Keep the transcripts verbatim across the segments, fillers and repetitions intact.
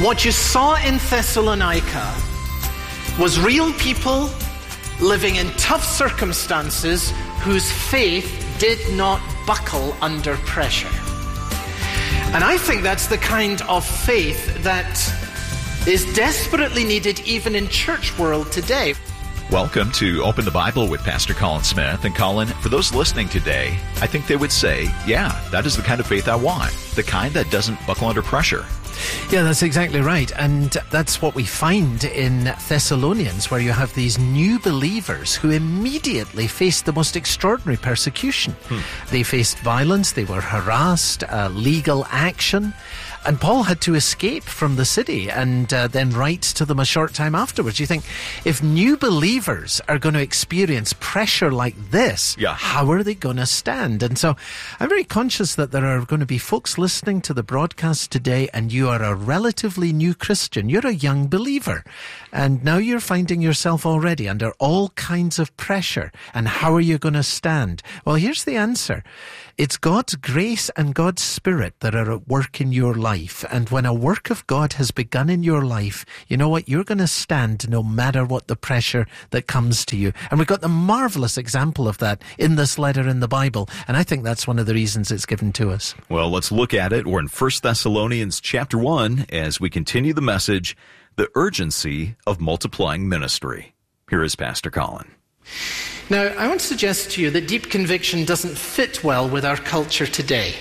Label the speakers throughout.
Speaker 1: What you saw in Thessalonica was real people living in tough circumstances whose faith did not buckle under pressure. And I think that's the kind of faith that is desperately needed even in church world today.
Speaker 2: Welcome to Open the Bible with Pastor Colin Smith. And Colin, for those listening today, I think they would say, yeah, that is the kind of faith I want. The kind that doesn't buckle under pressure.
Speaker 3: Yeah, that's exactly right. And that's what we find in Thessalonians, where you have these new believers who immediately faced the most extraordinary persecution. Hmm. They faced violence, they were harassed, uh, legal action. And Paul had to escape from the city and uh, then write to them a short time afterwards. You think, if new believers are going to experience pressure like this,
Speaker 2: yeah.
Speaker 3: how are they going to stand? And so I'm very conscious that there are going to be folks listening to the broadcast today, and you are a relatively new Christian. You're a young believer. And now you're finding yourself already under all kinds of pressure. And how are you going to stand? Well, here's the answer. It's God's grace and God's Spirit that are at work in your life. And when a work of God has begun in your life, you know what? You're going to stand no matter what the pressure that comes to you. And we've got the marvelous example of that in this letter in the Bible. And I think that's one of the reasons it's given to us.
Speaker 2: Well, let's look at it. We're in First Thessalonians chapter one as we continue the message, the urgency of multiplying ministry. Here is Pastor Colin.
Speaker 1: Now, I want to suggest to you that deep conviction doesn't fit well with our culture today.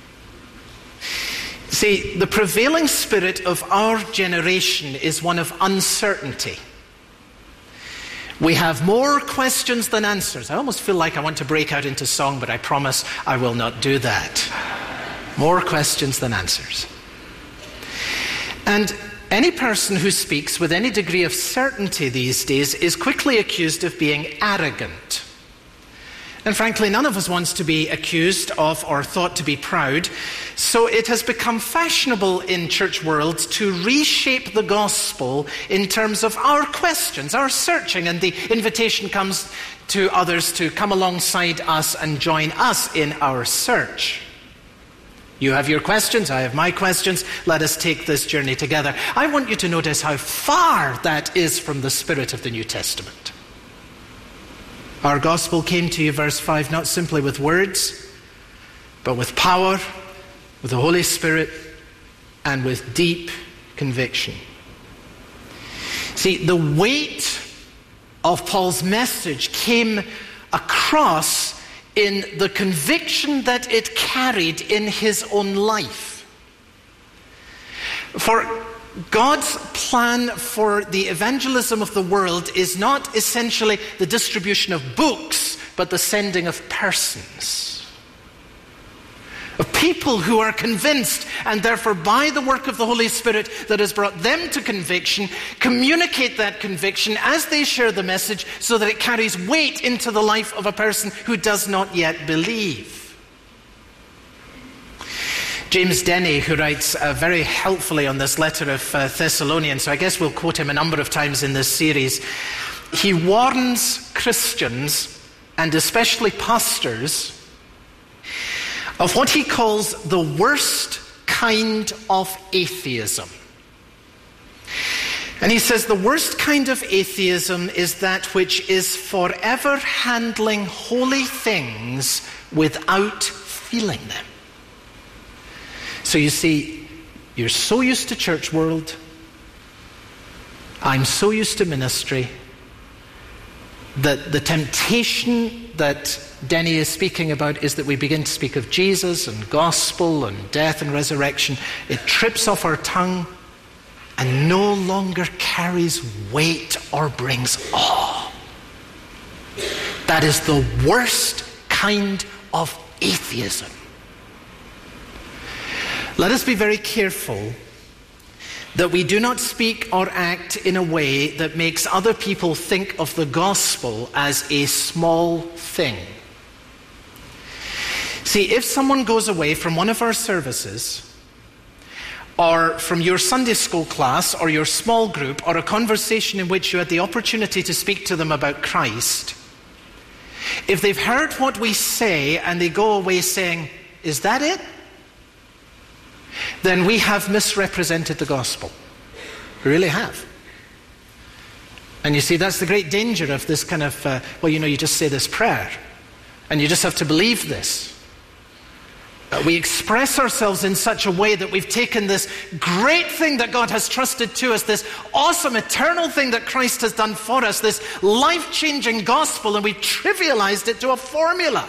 Speaker 1: See, the prevailing spirit of our generation is one of uncertainty. We have more questions than answers. I almost feel like I want to break out into song, but I promise I will not do that. More questions than answers. And any person who speaks with any degree of certainty these days is quickly accused of being arrogant. And frankly, none of us wants to be accused of or thought to be proud. So it has become fashionable in church world to reshape the gospel in terms of our questions, our searching, and the invitation comes to others to come alongside us and join us in our search. You have your questions, I have my questions. Let us take this journey together. I want you to notice how far that is from the spirit of the New Testament. Our gospel came to you, verse five, not simply with words, but with power, with the Holy Spirit, and with deep conviction. See, the weight of Paul's message came across in the conviction that it carried in his own life. For God's plan for the evangelism of the world is not essentially the distribution of books, but the sending of persons. Of people who are convinced, and therefore by the work of the Holy Spirit that has brought them to conviction, communicate that conviction as they share the message so that it carries weight into the life of a person who does not yet believe. James Denney, who writes uh, very helpfully on this letter of uh, Thessalonians, so I guess we'll quote him a number of times in this series, he warns Christians, and especially pastors, of what he calls the worst kind of atheism. And he says the worst kind of atheism is that which is forever handling holy things without feeling them. So you see, you're so used to church world. I'm so used to ministry that the temptation that Denny is speaking about is that we begin to speak of Jesus and gospel and death and resurrection. It trips off our tongue and no longer carries weight or brings awe. That is the worst kind of atheism. Let us be very careful that we do not speak or act in a way that makes other people think of the gospel as a small thing. See, if someone goes away from one of our services, or from your Sunday school class, or your small group, or a conversation in which you had the opportunity to speak to them about Christ, if they've heard what we say and they go away saying, "Is that it?" then we have misrepresented the gospel. We really have. And you see, that's the great danger of this kind of, uh, well, you know, you just say this prayer, and you just have to believe this. Uh, we express ourselves in such a way that we've taken this great thing that God has trusted to us, this awesome eternal thing that Christ has done for us, this life-changing gospel, and we've trivialized it to a formula.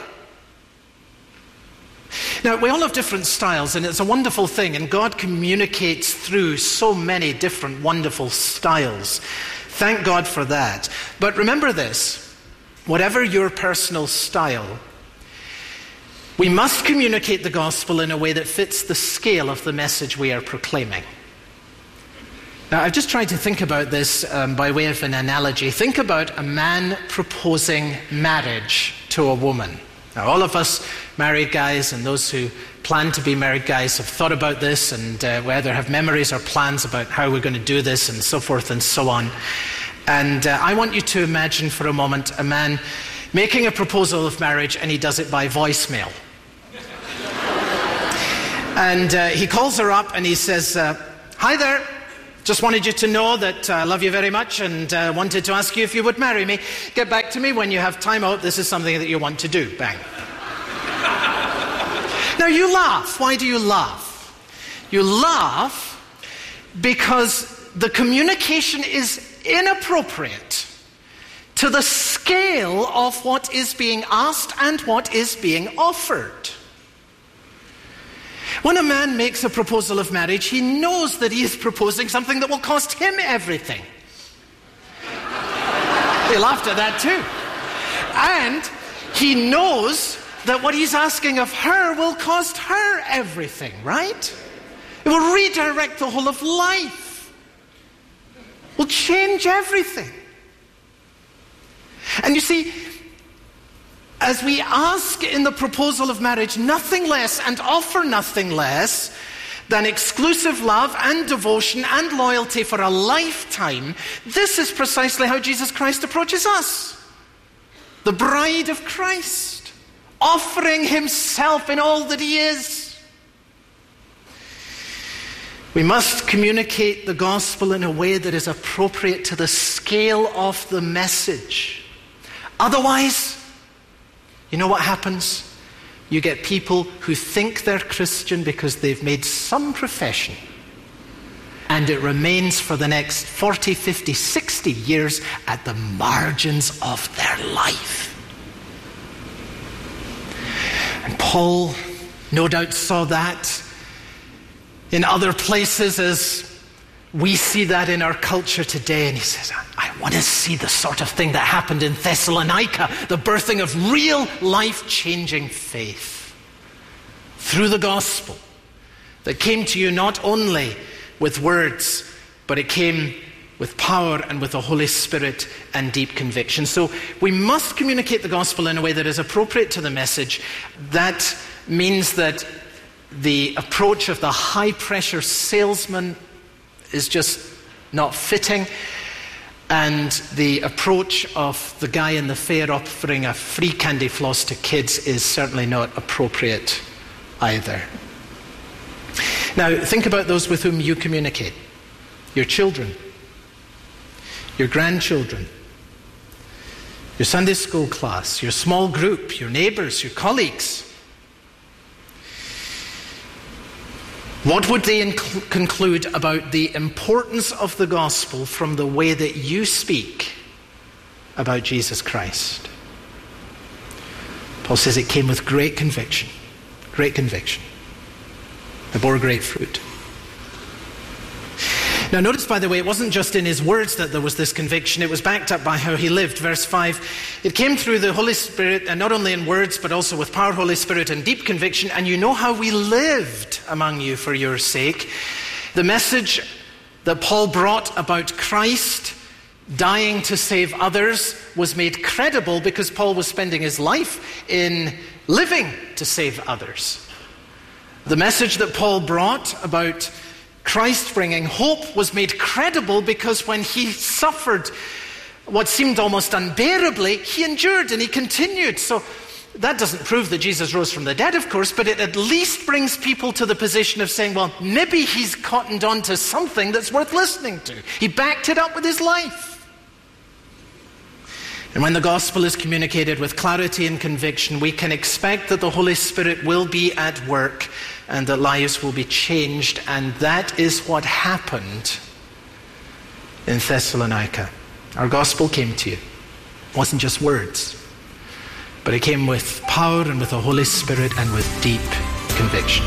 Speaker 1: Now, we all have different styles, and it's a wonderful thing, and God communicates through so many different wonderful styles. Thank God for that. But remember this, whatever your personal style, we must communicate the gospel in a way that fits the scale of the message we are proclaiming. Now, I've just tried to think about this um, by way of an analogy. Think about a man proposing marriage to a woman. Now, all of us married guys and those who plan to be married guys have thought about this, and uh, we either have memories or plans about how we're going to do this and so forth and so on. And uh, I want you to imagine for a moment a man making a proposal of marriage, and he does it by voicemail. And uh, he calls her up and he says, uh, hi there, just wanted you to know that I love you very much and uh, wanted to ask you if you would marry me. Get back to me when you have time out. This is something that you want to do. Bang. Now you laugh. Why do you laugh? You laugh because the communication is inappropriate to the scale of what is being asked and what is being offered. When a man makes a proposal of marriage, he knows that he is proposing something that will cost him everything. They laughed at that too. And he knows that what he's asking of her will cost her everything, right? It will redirect the whole of life. It will change everything. And you see, as we ask in the proposal of marriage nothing less and offer nothing less than exclusive love and devotion and loyalty for a lifetime, this is precisely how Jesus Christ approaches us. The bride of Christ, offering himself in all that he is. We must communicate the gospel in a way that is appropriate to the scale of the message. Otherwise, you know what happens? You get people who think they're Christian because they've made some profession, and it remains for the next forty, fifty, sixty years at the margins of their life. And Paul no doubt saw that in other places as we see that in our culture today, and he says, I want to see the sort of thing that happened in Thessalonica, the birthing of real life-changing faith through the gospel that came to you not only with words, but it came with power and with the Holy Spirit and deep conviction. So we must communicate the gospel in a way that is appropriate to the message. That means that the approach of the high-pressure salesman is just not fitting, and the approach of the guy in the fair offering a free candy floss to kids is certainly not appropriate either. Now, think about those with whom you communicate. Your children, your grandchildren, your Sunday school class, your small group, your neighbors, your colleagues. What would they inc- conclude about the importance of the gospel from the way that you speak about Jesus Christ? Paul says it came with great conviction. Great conviction. It bore great fruit. Now notice, by the way, it wasn't just in his words that there was this conviction. It was backed up by how he lived. Verse five, it came through the Holy Spirit, and not only in words, but also with power, Holy Spirit, and deep conviction. And you know how we lived among you for your sake. The message that Paul brought about Christ dying to save others was made credible because Paul was spending his life in living to save others. The message that Paul brought about Christ bringing hope was made credible because when he suffered what seemed almost unbearably, he endured and he continued. So that doesn't prove that Jesus rose from the dead, of course, but it at least brings people to the position of saying, well, maybe he's cottoned on to something that's worth listening to. He backed it up with his life. And when the gospel is communicated with clarity and conviction, we can expect that the Holy Spirit will be at work and that lives will be changed. And that is what happened in Thessalonica. Our gospel came to you. It wasn't just words, but it came with power and with the Holy Spirit and with deep conviction.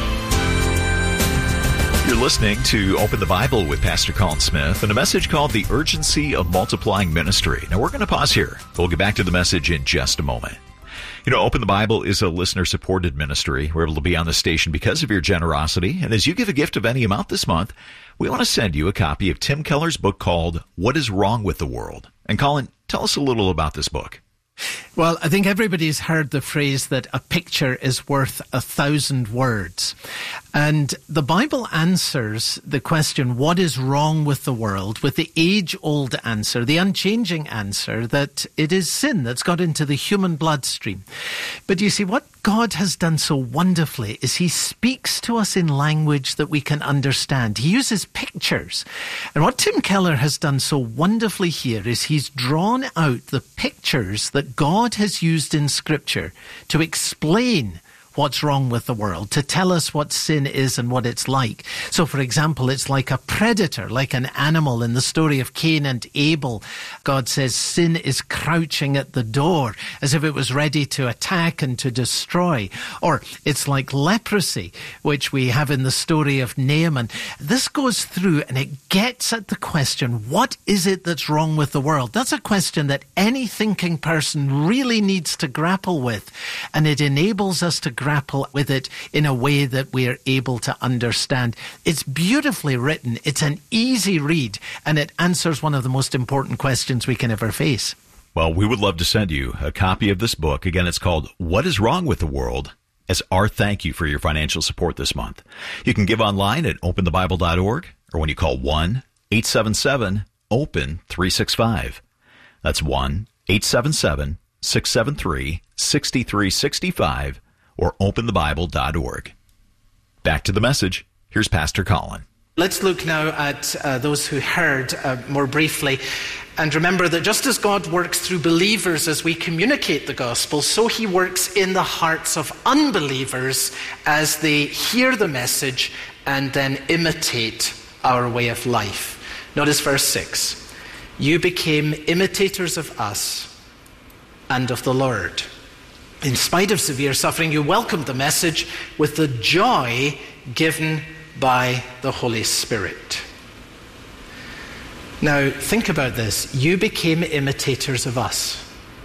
Speaker 2: You're listening to Open the Bible with Pastor Colin Smith and a message called The Urgency of Multiplying Ministry. Now, we're going to pause here. We'll get back to the message in just a moment. You know, Open the Bible is a listener-supported ministry. We're able to be on the station because of your generosity. And as you give a gift of any amount this month, we want to send you a copy of Tim Keller's book called What is Wrong with the World? And Colin, tell us a little about this book.
Speaker 3: Well, I think everybody's heard the phrase that a picture is worth a thousand words. And the Bible answers the question, what is wrong with the world, with the age-old answer, the unchanging answer that it is sin that's got into the human bloodstream. But you see, what God has done so wonderfully is he speaks to us in language that we can understand. He uses pictures. And what Tim Keller has done so wonderfully here is he's drawn out the pictures that God has used in Scripture to explain what's wrong with the world, to tell us what sin is and what it's like. So, for example, it's like a predator, like an animal in the story of Cain and Abel. God says sin is crouching at the door as if it was ready to attack and to destroy. Or it's like leprosy, which we have in the story of Naaman. This goes through and it gets at the question, what is it that's wrong with the world? That's a question that any thinking person really needs to grapple with. And it enables us to grapple with it in a way that we are able to understand. It's beautifully written. It's an easy read, and it answers one of the most important questions we can ever face.
Speaker 2: Well, we would love to send you a copy of this book. Again, it's called What is Wrong with the World? As our thank you for your financial support this month. You can give online at open the bible dot org or when you call one eight seven seven open three six five. That's one eight seven seven six seven three six three six five. Or open the bible dot org. Back to the message. Here's Pastor Colin.
Speaker 1: Let's look now at uh, those who heard uh, more briefly. And remember that just as God works through believers as we communicate the gospel, so he works in the hearts of unbelievers as they hear the message and then imitate our way of life. Notice verse six. You became imitators of us and of the Lord. In spite of severe suffering, you welcomed the message with the joy given by the Holy Spirit. Now, think about this. You became imitators of us.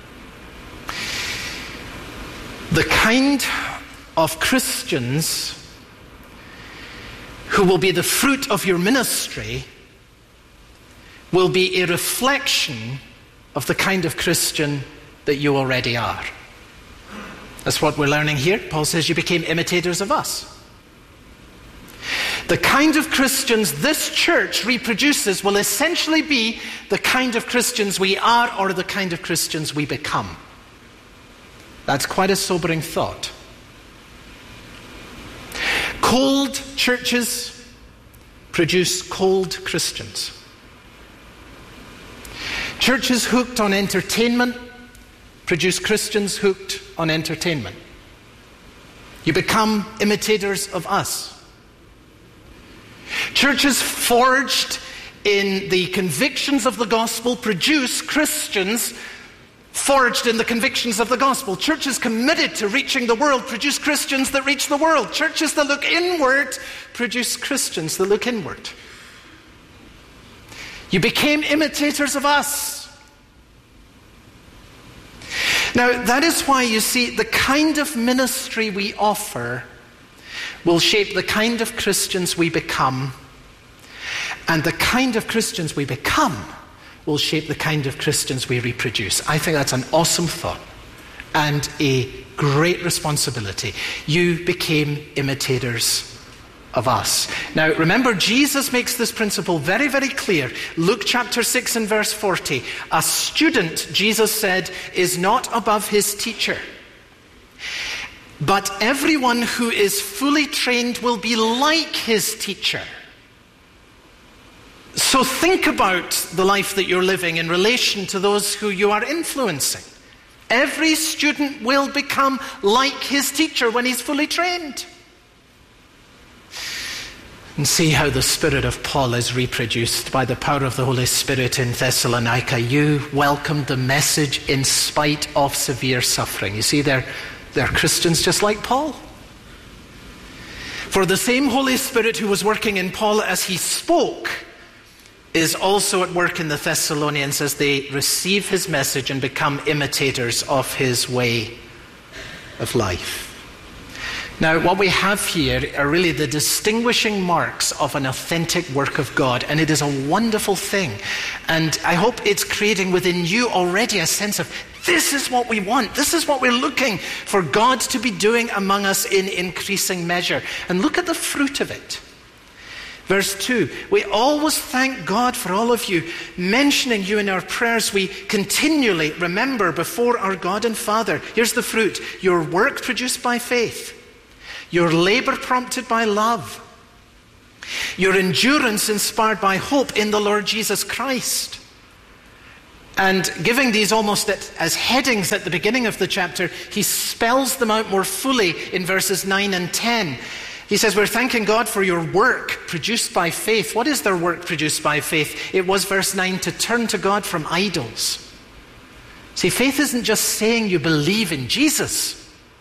Speaker 1: The kind of Christians who will be the fruit of your ministry will be a reflection of the kind of Christian that you already are. That's what we're learning here. Paul says you became imitators of us. The kind of Christians this church reproduces will essentially be the kind of Christians we are or the kind of Christians we become. That's quite a sobering thought. Cold churches produce cold Christians. Churches hooked on entertainment produce Christians hooked on entertainment. You become imitators of us. Churches forged in the convictions of the gospel produce Christians forged in the convictions of the gospel. Churches committed to reaching the world produce Christians that reach the world. Churches that look inward produce Christians that look inward. You became imitators of us. Now, that is why, you see, the kind of ministry we offer will shape the kind of Christians we become, and the kind of Christians we become will shape the kind of Christians we reproduce. I think that's an awesome thought and a great responsibility. You became imitators of us. Now, remember, Jesus makes this principle very, very clear. Luke chapter six and verse forty. A student, Jesus said, is not above his teacher. But everyone who is fully trained will be like his teacher. So think about the life that you're living in relation to those who you are influencing. Every student will become like his teacher when he's fully trained. And see how the spirit of Paul is reproduced by the power of the Holy Spirit in Thessalonica. You welcomed the message in spite of severe suffering. You see, they're, they're Christians just like Paul. For the same Holy Spirit who was working in Paul as he spoke is also at work in the Thessalonians as they receive his message and become imitators of his way of life. Now, what we have here are really the distinguishing marks of an authentic work of God, and it is a wonderful thing. And I hope it's creating within you already a sense of, this is what we want, this is what we're looking for God to be doing among us in increasing measure. And look at the fruit of it. Verse two, we always thank God for all of you, mentioning you in our prayers. We continually remember before our God and Father. Here's the fruit: your work produced by faith, your labor prompted by love, your endurance inspired by hope in the Lord Jesus Christ. And giving these almost as headings at the beginning of the chapter, he spells them out more fully in verses nine and ten. He says, we're thanking God for your work produced by faith. What is their work produced by faith? It was, verse nine, to turn to God from idols. See, faith isn't just saying you believe in Jesus.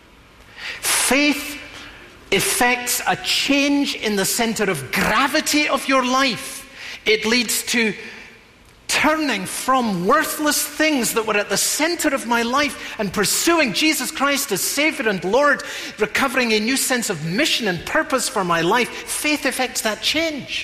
Speaker 1: Faith effects a change in the center of gravity of your life. It leads to turning from worthless things that were at the center of my life and pursuing Jesus Christ as Savior and Lord, recovering a new sense of mission and purpose for my life. Faith effects that change.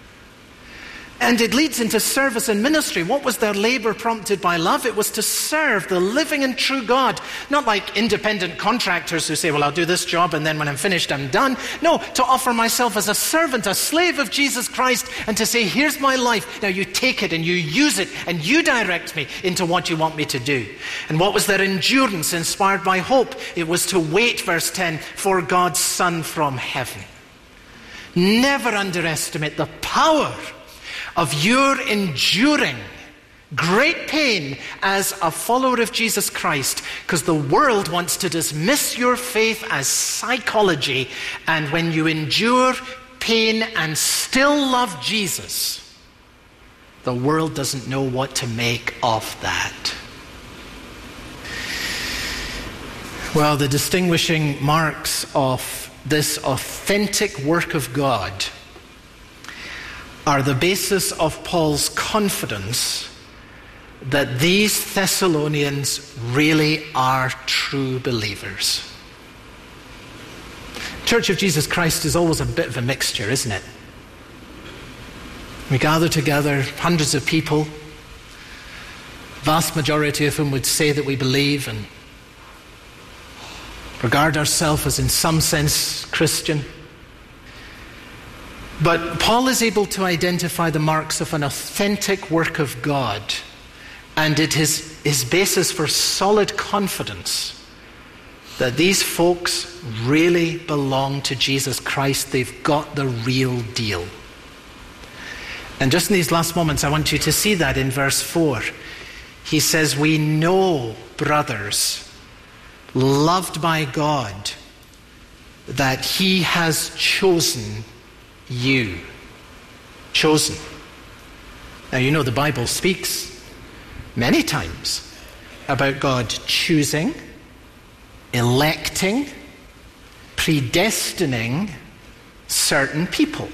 Speaker 1: And it leads into service and ministry. What was their labor prompted by love? It was to serve the living and true God. Not like independent contractors who say, well, I'll do this job and then when I'm finished, I'm done. No, to offer myself as a servant, a slave of Jesus Christ, and to say, here's my life. Now you take it and you use it and you direct me into what you want me to do. And what was their endurance inspired by hope? It was to wait, verse ten, for God's Son from heaven. Never underestimate the power of your enduring great pain as a follower of Jesus Christ, because the world wants to dismiss your faith as psychology. And when you endure pain and still love Jesus, the world doesn't know what to make of that. Well, the distinguishing marks of this authentic work of God are the basis of Paul's confidence that these Thessalonians really are true believers. Church of Jesus Christ is always a bit of a mixture, isn't it? We gather together, hundreds of people, vast majority of whom would say that we believe and regard ourselves as in some sense Christian. But Paul is able to identify the marks of an authentic work of God, and it is his basis for solid confidence that these folks really belong to Jesus Christ. They've got the real deal. And just in these last moments, I want you to see that in verse four. He says, we know, brothers, loved by God, that he has chosen you. Chosen. Now, you know the Bible speaks many times about God choosing, electing, predestining certain people.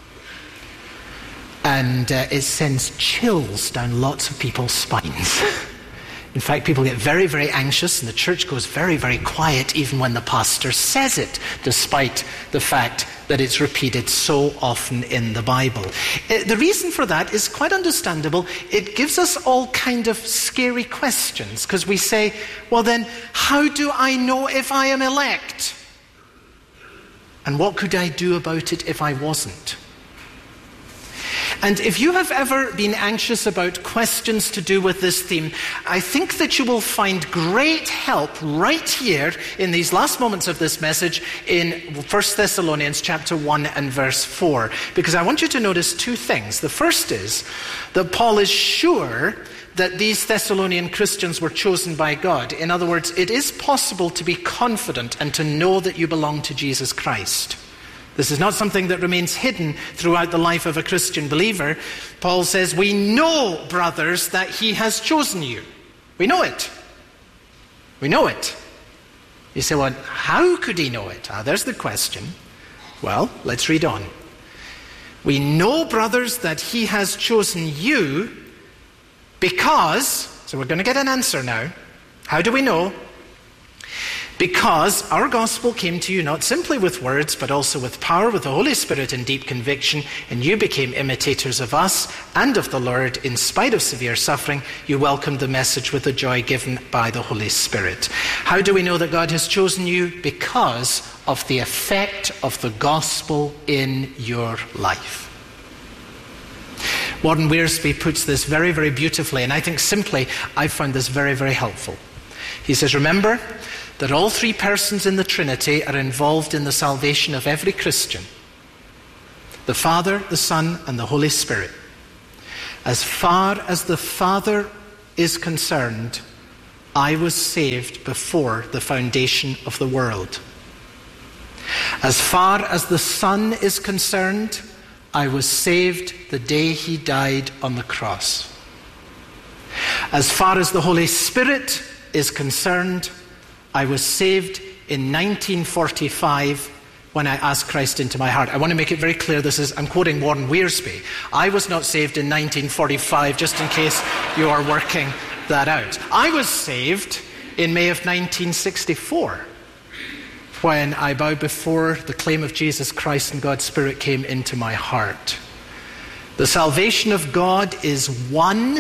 Speaker 1: And uh, it sends chills down lots of people's spines. In fact, people get very, very anxious, and the church goes very, very quiet even when the pastor says it, despite the fact that it's repeated so often in the Bible. Uh, the reason for that is quite understandable. It gives us all kind of scary questions, because we say, well then, how do I know if I am elect? And what could I do about it if I wasn't? And if you have ever been anxious about questions to do with this theme, I think that you will find great help right here in these last moments of this message in First Thessalonians chapter one and verse four. Because I want you to notice two things. The first is that Paul is sure that these Thessalonian Christians were chosen by God. In other words, it is possible to be confident and to know that you belong to Jesus Christ. This is not something that remains hidden throughout the life of a Christian believer. Paul says, we know, brothers, that he has chosen you. We know it. We know it. You say, well, how could he know it? Ah, there's the question. Well, let's read on. We know, brothers, that he has chosen you because, so we're going to get an answer now. How do we know? Because our gospel came to you not simply with words, but also with power, with the Holy Spirit and deep conviction, and you became imitators of us and of the Lord. In spite of severe suffering, you welcomed the message with the joy given by the Holy Spirit. How do we know that God has chosen you? Because of the effect of the gospel in your life. Warren Wiersbe puts this very, very beautifully, and I think simply I found this very, very helpful. He says, remember that all three persons in the Trinity are involved in the salvation of every Christian. The Father, the Son, and the Holy Spirit. As far as the Father is concerned, I was saved before the foundation of the world. As far as the Son is concerned, I was saved the day he died on the cross. As far as the Holy Spirit is concerned, I was saved in nineteen forty-five when I asked Christ into my heart. I want to make it very clear, this is, I'm quoting Warren Wiersbe. I was not saved in nineteen forty-five, just in case you are working that out. I was saved in May of nineteen sixty-four when I bowed before the claim of Jesus Christ and God's Spirit came into my heart. The salvation of God is one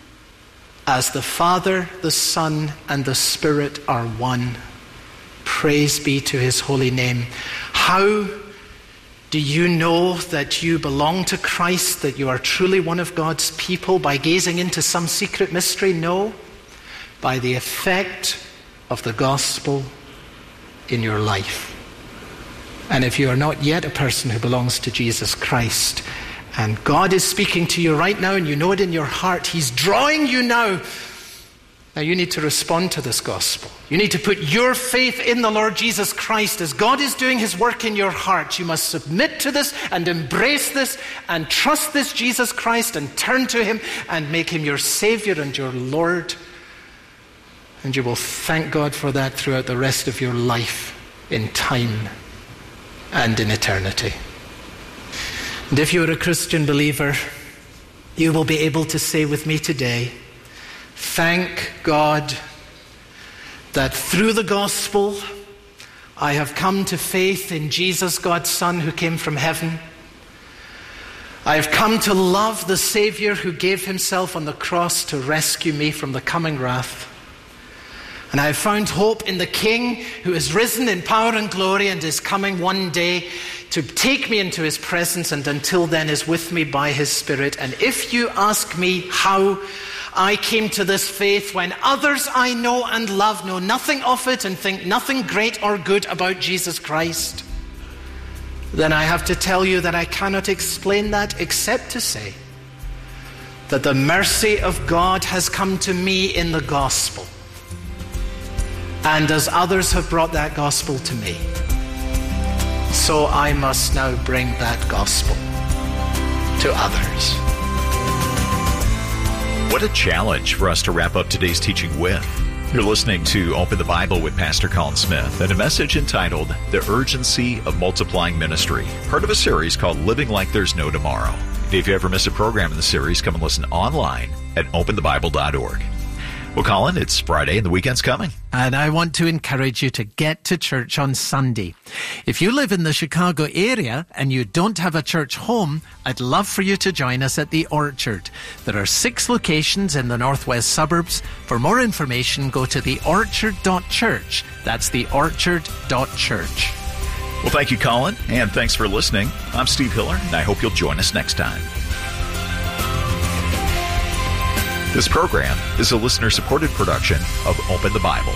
Speaker 1: as the Father, the Son, and the Spirit are one. Praise be to his holy name. How do you know that you belong to Christ, that you are truly one of God's people? By gazing into some secret mystery? No. By the effect of the gospel in your life. And if you are not yet a person who belongs to Jesus Christ, and God is speaking to you right now and you know it in your heart, he's drawing you now. Now you need to respond to this gospel. You need to put your faith in the Lord Jesus Christ. As God is doing his work in your heart, you must submit to this and embrace this and trust this Jesus Christ and turn to him and make him your Savior and your Lord. And you will thank God for that throughout the rest of your life, in time and in eternity. And if you're a Christian believer, you will be able to say with me today, thank God that through the gospel I have come to faith in Jesus, God's Son, who came from heaven. I have come to love the Savior who gave himself on the cross to rescue me from the coming wrath. And I have found hope in the King who is risen in power and glory and is coming one day to take me into his presence, and until then is with me by his Spirit. And if you ask me how I came to this faith when others I know and love know nothing of it and think nothing great or good about Jesus Christ, then I have to tell you that I cannot explain that except to say that the mercy of God has come to me in the gospel. And as others have brought that gospel to me, so I must now bring that gospel to others.
Speaker 2: What a challenge for us to wrap up today's teaching with. You're listening to Open the Bible with Pastor Colin Smith and a message entitled The Urgency of Multiplying Ministry, part of a series called Living Like There's No Tomorrow. If you ever miss a program in the series, come and listen online at open the bible dot org. Well, Colin, it's Friday and the weekend's coming.
Speaker 3: And I want to encourage you to get to church on Sunday. If you live in the Chicago area and you don't have a church home, I'd love for you to join us at the Orchard. There are six locations in the northwest suburbs. For more information, go to the orchard dot church. That's the orchard dot church.
Speaker 2: Well, thank you, Colin, and thanks for listening. I'm Steve Hiller, and I hope you'll join us next time. This program is a listener-supported production of Open the Bible.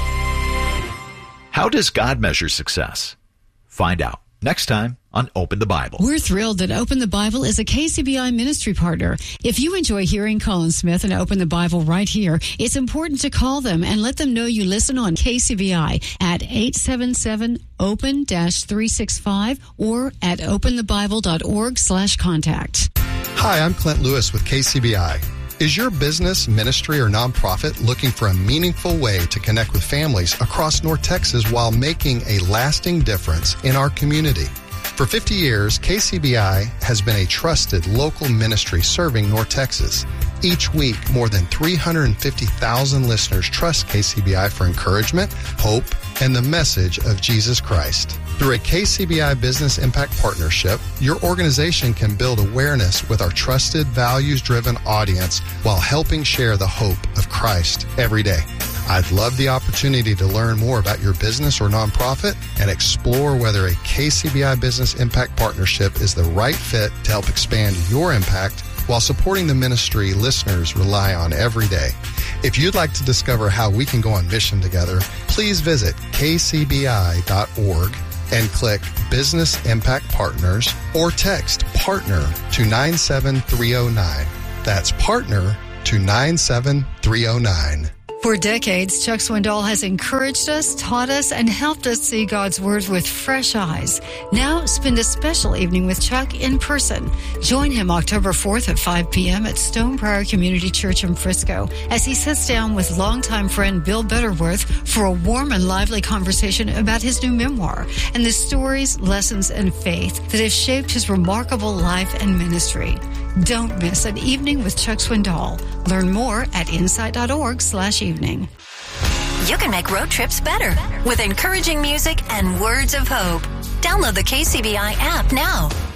Speaker 2: How does God measure success? Find out next time on Open the Bible.
Speaker 4: We're thrilled that Open the Bible is a K C B I ministry partner. If you enjoy hearing Colin Smith and Open the Bible right here, it's important to call them and let them know you listen on K C B I at eight seven seven open three six five or at openthebible.org slash contact.
Speaker 5: Hi, I'm Clint Lewis with K C B I. Is your business, ministry, or nonprofit looking for a meaningful way to connect with families across North Texas while making a lasting difference in our community? For fifty years, K C B I has been a trusted local ministry serving North Texas. Each week, more than three hundred fifty thousand listeners trust K C B I for encouragement, hope, and the message of Jesus Christ. Through a K C B I Business Impact Partnership, your organization can build awareness with our trusted, values-driven audience while helping share the hope of Christ every day. I'd love the opportunity to learn more about your business or nonprofit and explore whether a K C B I Business Impact Partnership is the right fit to help expand your impact while supporting the ministry listeners rely on every day. If you'd like to discover how we can go on mission together, please visit k c b i dot org and click Business Impact Partners or text PARTNER to nine seven three oh nine. That's PARTNER to nine seven three oh nine.
Speaker 4: For decades, Chuck Swindoll has encouraged us, taught us, and helped us see God's Word with fresh eyes. Now, spend a special evening with Chuck in person. Join him October fourth at five p.m. at Stonebriar Community Church in Frisco as he sits down with longtime friend Bill Butterworth for a warm and lively conversation about his new memoir and the stories, lessons, and faith that have shaped his remarkable life and ministry. Don't miss an evening with Chuck Swindoll. Learn more at insight.org slash evening.
Speaker 6: You can make road trips better with encouraging music and words of hope. Download the K C B I app now.